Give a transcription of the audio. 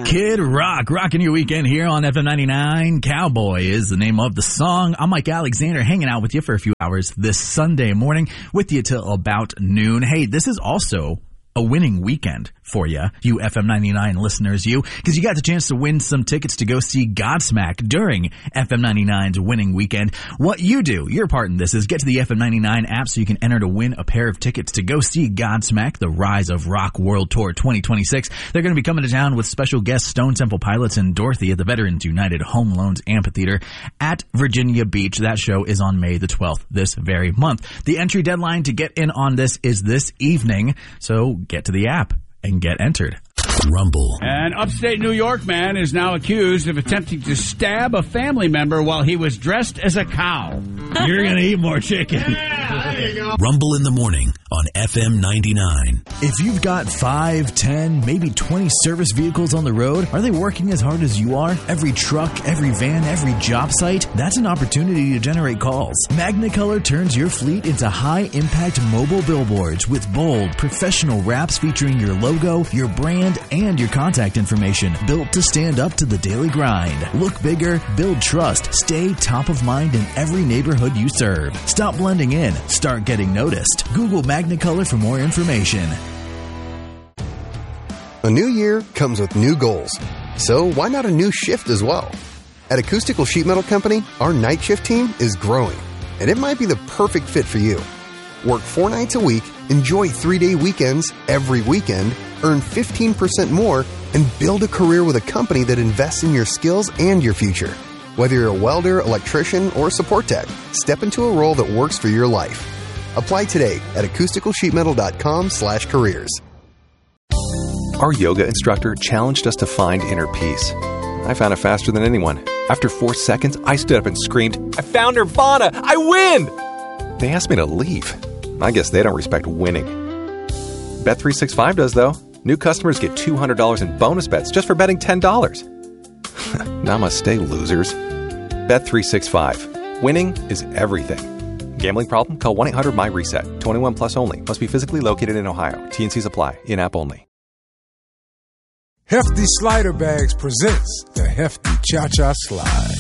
Kid Rock, rocking your weekend here on FM 99. Cowboy is the name of the song. I'm Mike Alexander, hanging out with you for a few hours this Sunday morning, with you till about noon. Hey, this is also a winning weekend for you FM 99 listeners, because you got the chance to win some tickets to go see Godsmack during FM 99's winning weekend. What you do, your part in this, is get to the FM 99 app so you can enter to win a pair of tickets to go see Godsmack, the Rise of Rock World Tour 2026. They're going to be coming to town with special guests Stone Temple Pilots and Dorothy at the Veterans United Home Loans Amphitheater at Virginia Beach. That show is on May the 12th this very month. The entry deadline to get in on this is this evening, so get to the app and get entered. Rumble. An upstate New York man is now accused of attempting to stab a family member while he was dressed as a cow. You're going to eat more chicken. Yeah, there you go. Rumble in the morning on FM 99. If you've got 5, 10, maybe 20 service vehicles on the road, are they working as hard as you are? Every truck, every van, every job site, that's an opportunity to generate calls. Magnicolor turns your fleet into high-impact mobile billboards with bold, professional wraps featuring your logo, your brand, and your contact information, built to stand up to the daily grind. Look bigger, build trust, stay top of mind in every neighborhood you serve. Stop blending in, start getting noticed. Google Magnicolor for more information. A new year comes with new goals, so why not a new shift as well? At Acoustical Sheet Metal Company, our night shift team is growing, and it might be the perfect fit for you. Work 4 nights a week, enjoy 3-day weekends every weekend, earn 15% more, and build a career with a company that invests in your skills and your future. Whether you're a welder, electrician, or support tech, step into a role that works for your life. Apply today at acousticalsheetmetal.com/careers. Our yoga instructor challenged us to find inner peace. I found it faster than anyone. After 4 seconds, I stood up and screamed, "I found Nirvana! I win!" They asked me to leave. I guess they don't respect winning. Bet365 does, though. New customers get $200 in bonus bets just for betting $10. Namaste, losers. Bet365. Winning is everything. Gambling problem? Call 1-800-MY-RESET. 21 plus only. Must be physically located in Ohio. T&Cs apply. In-app only. Hefty Slider Bags presents the Hefty Cha-Cha Slide.